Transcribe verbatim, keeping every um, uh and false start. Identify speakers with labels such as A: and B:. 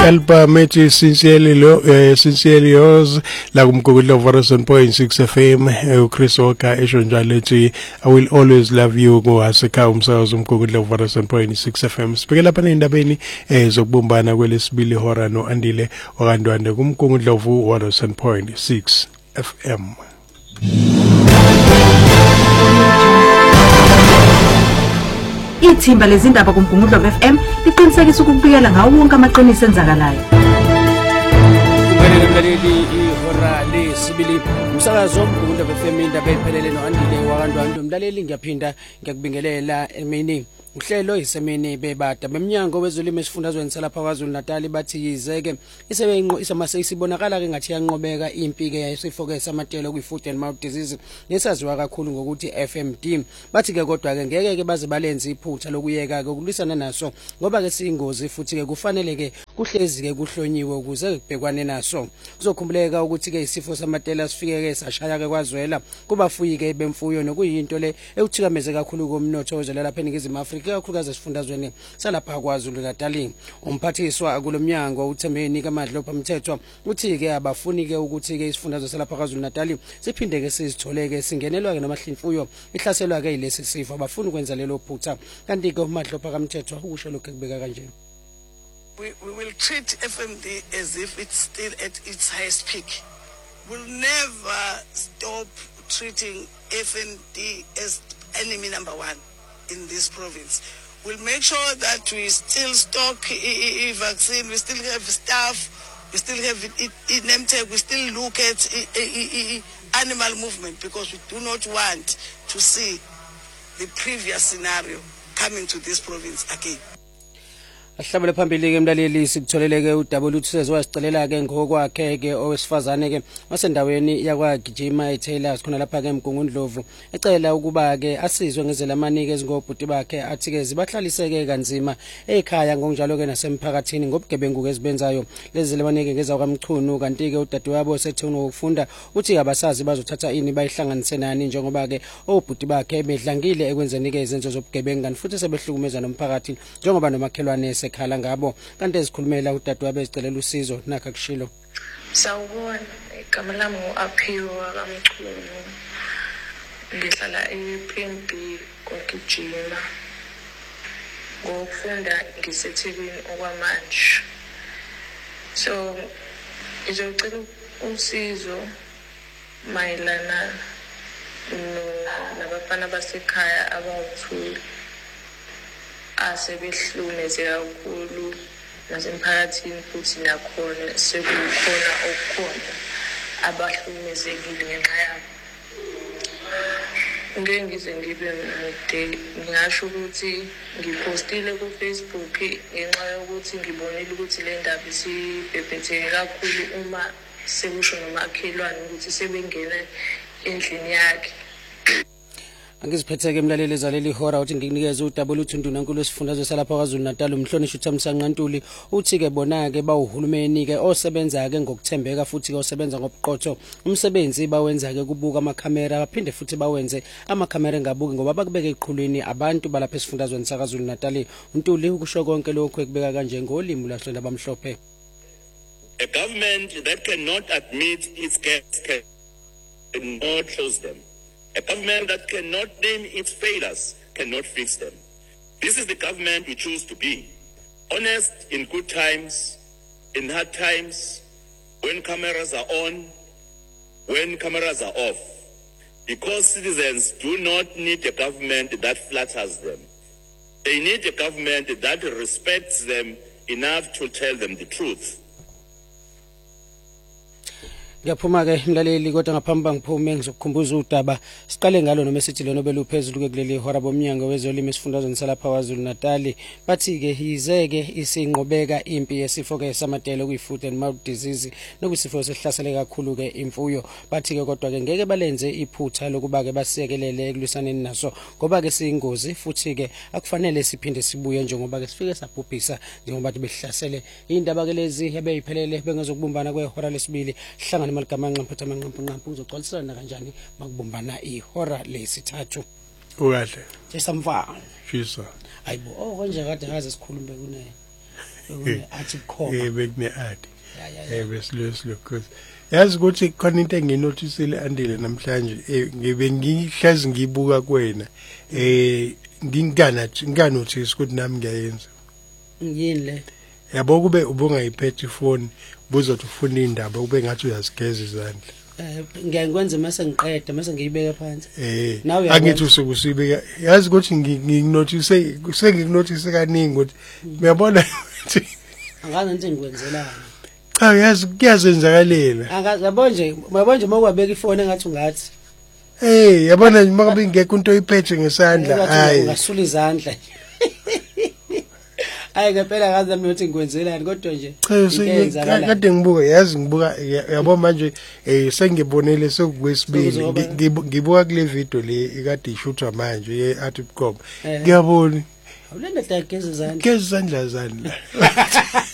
A: help methi sincerely lo sincerely yours la kumgugudla one oh seven point six F M uChris Walker esho njalo ethi I will always love you ngohaseka umsakazo umgugudla one oh seven point six F M sibeke lapha endabeni ezokubumbana kwelesibili hora no Andile wakandwande kumgugudla one oh seven point six F M.
B: Ithimba lezindaba kumgungudlo F M liqinisekisa ukubikela ngawo wonke amaqiniso enzakalayo.
C: Umlaleli ihora lesibili umsakazo kumgungudlo F M indaba ephelele no Andile wakandwande umlaleli ngiyaphinda ngiyakubingelela emini uhlelo isemini bebada beminyango wezolimo esifundazweni salapha kwaZulu Natal bathi yizeke isebenqo isamase isibonakala ke ngathi yanqobeka impi ke yayisifokesa amatelo kwi foot and mouth disease nesaziwa kakhulu ngokuthi F M D bathi ke kodwa ke ngeke ke baze balenze iphutha lokuyeka ke ukulwisana naso ngoba ke siyingozi futhi ke kufanele ke kuhlezi ke kuhlonyiwe ukuze kubhekwane naso kuzokhumbuleka ukuthi ke isifo samatela sifike ke sashaya ke kwazwela kubafuyi ke bemfuyo nokuyinto le ekuthikameze kakhulu komnotho ozelela lapha eNingizimu Afrika kakhulukazi esifundazweni salapha kwaZulu Natal. Umphathiswa kulomnyango uThembeni kaMadlo phamthethwa uthi ke abafuni ke ukuthi ke isifundazwe salapha kwaZulu Natal siphinde ke sizitholeke singenelwa ke namahlinfuyo ihlaselwa ke ilesi sifo abafuni ukwenza lelo phutha kanti ke uMadlo phamthethwa ukusho lokho kubeka kanje.
D: We, we will treat F M D as if it's still at its highest peak. We'll never stop treating F M D as enemy number one in this province. We'll make sure that we still stock a, a, a vaccine, we still have staff, we still have it in M T E C, we still look at a, a, a, a animal movement because we do not want to see the previous scenario coming to this province again.
C: Ahlabele phambili ke mlaleli sikutholeleke uDouble Thusezwe wasicelela ke ngokwakhe ke owesifazane ke wasendaweni yakwagijima eTaylors khona lapha ke eMgungundlovu ecela ukuba ke asizwe ngezelamanike ezingobhuti bakhe athi ke zibahlalise kanzima ekhaya ngokunjalo ke nasemphakathini ngobugebengu ezibenzayo lezi lemanike ngeza kwaMchunu kanti ke udadewabo sethuna ukufunda uthi abasazi bazothatha ini bayihlanganise nani njengoba ke obhuti bakhe bedlangile ekwenzeni ke izenzo zobugebengu kanti futhi sebehlukumeza nomphakathi njengoba nomakhelwane khala ngabo kanti ezikhulumela udadewabo ezicelela usizo nakha kushilo.
E: Sawubona igama lami uAphiwa kaMchunu ngihlala eP N B koGijima ngokufunda ngisethekwini okwamanje so ngizocela usizo mayelana nabafana basekhaya abawuthuli asebehlumeze kakhulu nasemphakathini futhi nakhona sekukhona okukhona abahlumezekile ngenxa yabo. Ngeke ngize ngibe mude ngingasho ukuthi ngipostile ku Facebook ngenxa yokuthi ngibonile ukuthi le ndaba isibhebhetheke kakhulu uma sekusho nomakhelwane ukuthi sebengena endlini yakhe.
C: Angiziphetheke emlaleli zaleli hora uthi ngikunikeze uDouble Thundunankulu esifundazwe salapha kwaZulu Natal umhlonishwa uThamsanqa Ntuli uthi ke bona ke bawuhulumeni ke osebenza ke ngokuthembeka futhi ke osebenza ngobuqotho umsebenzi bawenza ke kubuka amakhamera baphinde futhi bawenze amakhamera engabuki ngoba bakubeka eqhulwini abantu balapha esifundazweni saKwaZulu Natal. uNtuli ukusho konke lokho ekubeka kanje ngolimi lahlelo abamhlophe.
F: A government that cannot admit its gaps cannot close them. A government that cannot name its failures cannot fix them. This is the government we choose to be. Honest in good times, in hard times, when cameras are on, when cameras are off. Because citizens do not need a government that flatters them. They need a government that respects them enough to tell them the truth.
C: Ngiyaphuma ke mlaleli kodwa ngaphambi ngiphume ngizokukhumbuza udaba siqale ngalo noma sithi lona beluphezulu ke kuleli hora bomnyango wezolimo esifundazweni salapha kwaZulu Natal bathi ke yizeke isinqobeka impi yesifo ke samatelo kwi foot and mouth disease nokwisifo sesihlasele kakhulu ke imfuyo bathi ke kodwa ke ngeke balenze iphutha lokuba ke basiyekelele ekulwisaneni naso ngoba ke siyingozi futhi ke akufanele siphinde sibuye njengoba ke sifike sabhubhisa njengoba behlasele indaba ke lezi ebeyiphelele bengezokubumbana kwehora lesibili hlanga malika mphetha manqampu nqampu uzogcwalisana kanjani makubumbana ihora lesithathu
A: ukahle
C: esamfana
A: shisa
C: ayibo oh konje kade ngaze sikhulume kunaye athi khoma
A: eh bekune adi eh besiloslo cause yazi ukuthi khona into enginotisile andile namhlanje ngibe ngihlazi ngibuka kwena eh ngingana nganothisi ukuthi nami ngiyayenza
C: yini le
A: yabo kube ubungayiphethe ifoni buzothi ufuna indaba kube ngathi uyasigeza izandla
C: eh ngiyakwenza mase ngiqeda mase ngiyibeka phansi
A: eh
C: Nawe
A: angithi usuku usibeka yazi ukuthi nginothise sengikunothise kaningi ukuthi uyabona ukuthi
C: angazi nje ngikwenzelana
A: cha yazi kuyazenzakalela
C: angazi yabo nje yabo nje makwabeka ifoni engathi ungathi
A: eh yabona nje makabe ingekho into oyiphethe ngesandla hayi
C: ungasula izandla Hayi ngempela ngazi nami ukuthi ngikwenzelani kodwa nje
A: ngiyenzakala kade ngibuka yazi ngibuka yabo manje eh sengibonele sekukwesibili ngibuka kule video le ikade ishootwa manje ye Artipcom ngiyabona
C: awulenda dageza izandla
A: geza izandla zandla